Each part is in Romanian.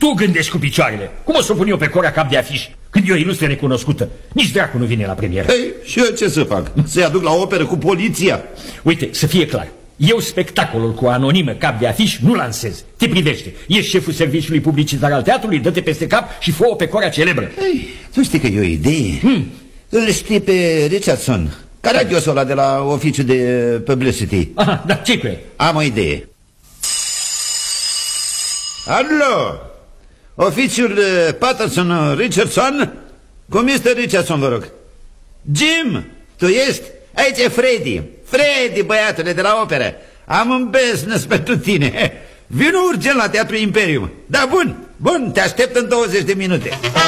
Tu gândești cu picioarele. Cum o să o pun eu pe Cora cap de afiș când e o ilustră necunoscută? Nici dracu nu vine la premieră. Ei, și eu ce să fac? Să-i aduc la operă cu poliția? Uite, să fie clar, eu spectacolul cu anonimă cap de afiș nu lansez. Te privește, ești șeful serviciului publicitar al teatrului, dă-te peste cap și fă-o pe Cora celebră. Ei, tu știi că e o idee? Îl știi pe Richardson, caragiosul ăla de la oficiul de publicity. Aha, da, ce cu el? Am o idee. Alo, oficiul Patterson Richardson? Cu Mr. Richardson, vă rog. Jim, tu ești? Aici e Freddy. Freddy, băiatule, de la operă. Am un business pentru tine. Vino urgent la Teatrul Imperium. Da, bun, te aștept în 20 de minute.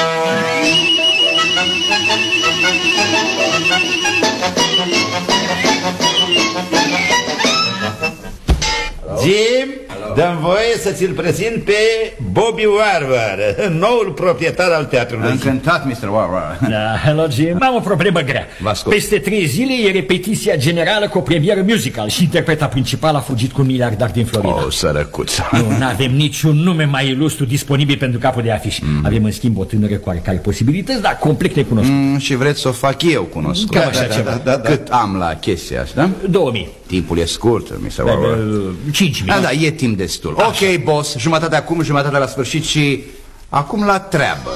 Jim, dă-mi voie să ți-l prezint pe Bobby Warwer, noul proprietar al teatrului. Încântat, Mr. Warwer. Da, hello, Jim. Am o problemă grea. Peste 3 zile e repetiția generală cu o premieră musical și interpreta principală a fugit cu un miliardar din Florida. Oh, sărăcuță. Nu avem niciun nume mai ilustru disponibil pentru capul de afiș. Avem în schimb o tânără cu oarecare posibilități, dar complet necunoscută. Și vreți să o fac eu cunoscut? Cam așa ceva. Cât am la chestia asta? 2000. Timpul e scurt, Mr. Warwer. 5.000. Da, e timp destul. Ok, boss, jumătate acum, jumătate la sfârșit și acum la treabă.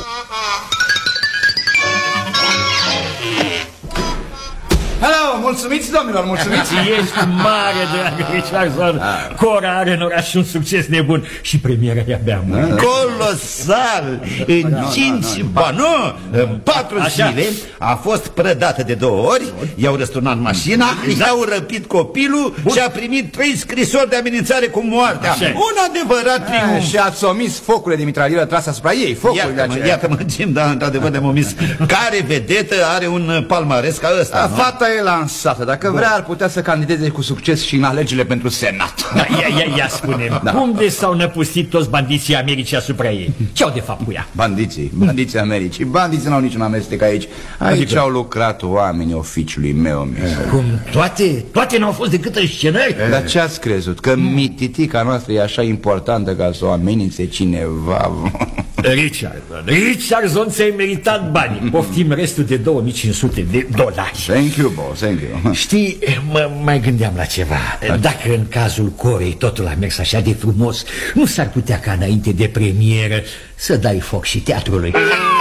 Hello, mulțumiți, domnilor, mulțumiți. Ești mare, dragă Richardson. Cora are în oraș un succes nebun și premiera e abia mâine. Colosal! În 4 zile a fost prădată de 2 ori, i-au răsturnat mașina, i-au răpit copilul și a primit 3 scrisori de amenințare cu moartea. Un adevărat triumf. Și ați omis focurile de mitralieră trase asupra ei. Iată-mă, Jim, dar într-adevăr ne-am omis. Care vedetă are un palmares ca ăsta? Fata e lansată. Dacă vrea, ar putea să candideze cu succes și în alegerile pentru Senat. Ia spune-mi, cum de s-au năpustit toți bandiții Americii asupra ei? Ce-au de fapt cu ea? Bandiții Americii. Bandiții n-au niciun amestec aici. Aici au lucrat oamenii oficiului meu. Cum? Toate n-au fost decât în scenări? Dar ce ați crezut? Că mititica noastră e așa importantă ca să o amenințe cineva? Richardson, ți-ai meritat banii. Poftim restul de $2.500. Thank you, boss, thank you. Știi, mă mai gândeam la ceva. Dacă în cazul Corei totul a mers așa de frumos, nu s-ar putea ca înainte de premieră să dai foc și teatrului?